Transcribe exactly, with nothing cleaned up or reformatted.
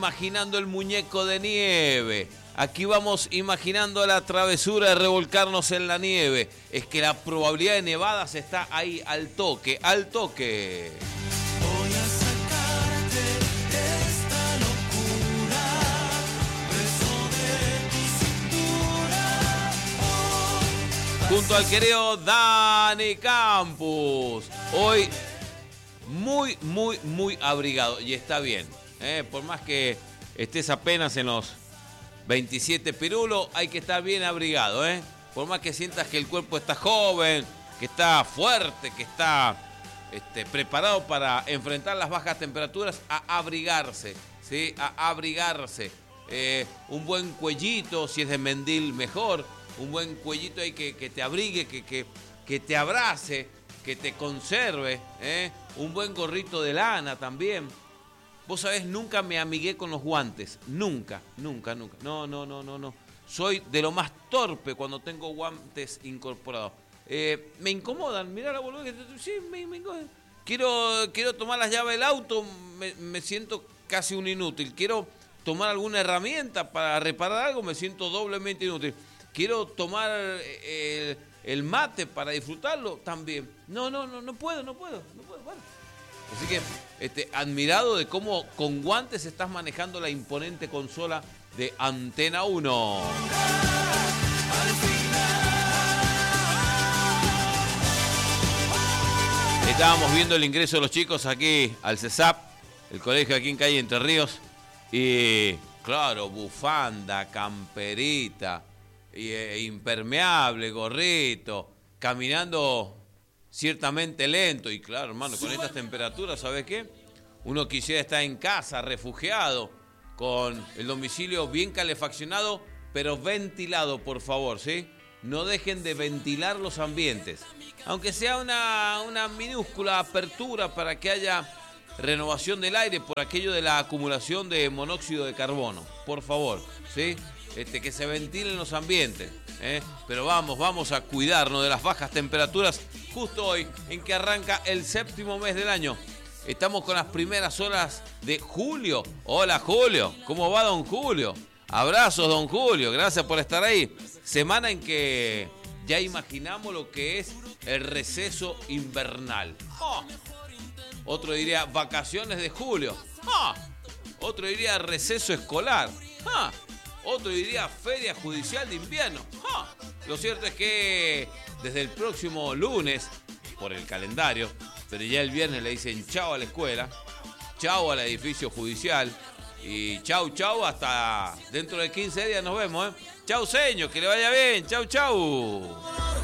Imaginando el muñeco de nieve. Aquí vamos imaginando la travesura de revolcarnos en la nieve. Es que la probabilidad de nevadas está ahí al toque, al toque. Voy a sacarte de esta locura, beso de tu cintura. Oh, junto al querido Dani Campos. Hoy muy, muy, muy abrigado. Y está bien. Eh, por más que estés apenas en los veintisiete pirulos, hay que estar bien abrigado, ¿eh? Por más que sientas que el cuerpo está joven, que está fuerte, que está este, preparado para enfrentar las bajas temperaturas, a abrigarse, ¿sí? A abrigarse. Eh, un buen cuellito, si es de mendil, mejor. Un buen cuellito ahí que, que te abrigue, que, que, que te abrace, que te conserve, ¿eh? Un buen gorrito de lana también. Vos sabés, nunca me amigué con los guantes. Nunca, nunca, nunca. No, no, no, no, no. Soy de lo más torpe cuando tengo guantes incorporados. Eh, me incomodan. Mirá la boluda. Sí, me, me incomodan. Quiero, quiero tomar las llaves del auto. Me, me siento casi un inútil. Quiero tomar alguna herramienta para reparar algo. Me siento doblemente inútil. Quiero tomar el, el mate para disfrutarlo. También. No, no, no, no puedo, no puedo. No puedo. Bueno. Así que, este, admirado de cómo con guantes estás manejando la imponente consola de Antena uno. Estábamos viendo el ingreso de los chicos aquí al CESAP, el colegio aquí en calle Entre Ríos. Y, claro, bufanda, camperita, y, eh, impermeable, gorrito, caminando ciertamente lento. Y claro, hermano, con estas temperaturas, ¿sabes qué? Uno quisiera estar en casa, refugiado, con el domicilio bien calefaccionado, pero ventilado, por favor, ¿sí? No dejen de ventilar los ambientes. Aunque sea una, una minúscula apertura para que haya renovación del aire por aquello de la acumulación de monóxido de carbono. Por favor, ¿sí? Este, que se ventilen los ambientes. ¿eh? Pero vamos, vamos a cuidarnos de las bajas temperaturas justo hoy, en que arranca el séptimo mes del año. Estamos con las primeras horas de julio. Hola, Julio. ¿Cómo va, don Julio? Abrazos, don Julio. Gracias por estar ahí. Semana en que ya imaginamos lo que es el receso invernal. ¡Oh! Otro diría vacaciones de julio. ¡Oh! Otro diría receso escolar. ¡Oh! Otro diría feria judicial de invierno. ¡Oh! Lo cierto es que desde el próximo lunes, por el calendario, pero ya el viernes le dicen chao a la escuela, chao al edificio judicial y chau, chau, hasta dentro de quince días nos vemos, ¿eh? Chau, señor, que le vaya bien. Chau, chau.